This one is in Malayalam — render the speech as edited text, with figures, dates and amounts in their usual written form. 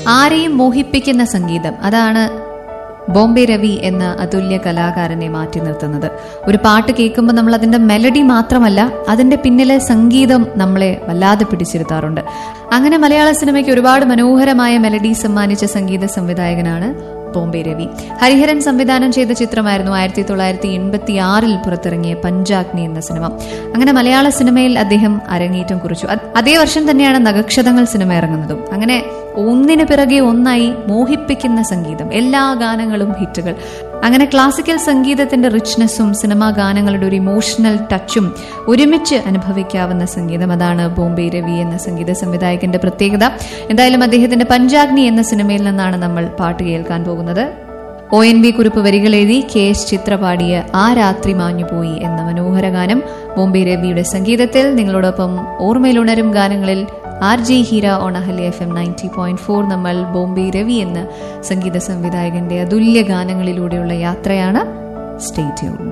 ആരെയും മോഹിപ്പിക്കുന്ന സംഗീതം, അതാണ് ബോംബെ രവി എന്ന അതുല്യ കലാകാരനെ മാറ്റി നിർത്തുന്നത്. ഒരു പാട്ട് കേൾക്കുമ്പോൾ നമ്മൾ അതിന്റെ മെലഡി മാത്രമല്ല, അതിന്റെ പിന്നിലെ സംഗീതം നമ്മളെ വല്ലാതെ പിടിച്ചിരുത്താറുണ്ട്. അങ്ങനെ മലയാള സിനിമയ്ക്ക് ഒരുപാട് മനോഹരമായ മെലഡി സമ്മാനിച്ച സംഗീത സംവിധായകനാണ് ബോംബെ രവി. ഹരിഹരൻ സംവിധാനം ചെയ്ത ചിത്രമായിരുന്നു 1986 പുറത്തിറങ്ങിയ പഞ്ചാഗ്നി എന്ന സിനിമ. അങ്ങനെ മലയാള സിനിമയിൽ അദ്ദേഹം അരങ്ങേറ്റം കുറിച്ചു. അതേ വർഷം തന്നെയാണ് നഗക്ഷതങ്ങൾ സിനിമ ഇറങ്ങുന്നതും. അങ്ങനെ ഒന്നിനു പിറകെ ഒന്നായി മോഹിപ്പിക്കുന്ന സംഗീതം, എല്ലാ ഗാനങ്ങളും ഹിറ്റുകൾ. അങ്ങനെ ക്ലാസിക്കൽ സംഗീതത്തിന്റെ റിച്ച്നെസ്സും സിനിമാ ഗാനങ്ങളുടെ ഒരു ഇമോഷണൽ ടച്ചും ഒരുമിച്ച് അനുഭവിക്കാവുന്ന സംഗീതം, അതാണ് ബോംബെ രവി എന്ന സംഗീത സംവിധായകന്റെ പ്രത്യേകത. എന്തായാലും അദ്ദേഹത്തിന്റെ പഞ്ചാഗ്നി എന്ന സിനിമയിൽ നിന്നാണ് നമ്മൾ പാട്ട് കേൾക്കാൻ പോകുന്നത്. ONV കുറിപ്പ് വരികൾ എഴുതി KS ചിത്ര പാടിയ ആ രാത്രി മാഞ്ഞുപോയി എന്ന മനോഹര ഗാനം ബോംബെ രവിയുടെ സംഗീതത്തിൽ. നിങ്ങളോടൊപ്പം ഓർമ്മയിലുണരും ഗാനങ്ങളിൽ RJ Heera on Ahalya FM 90.4. നമ്മൾ ബോംബെ രവി എന്ന സംഗീത സംവിധായകന്റെ അതുല്യ ഗാനങ്ങളിലൂടെയുള്ള യാത്രയാണ്. Stay tuned.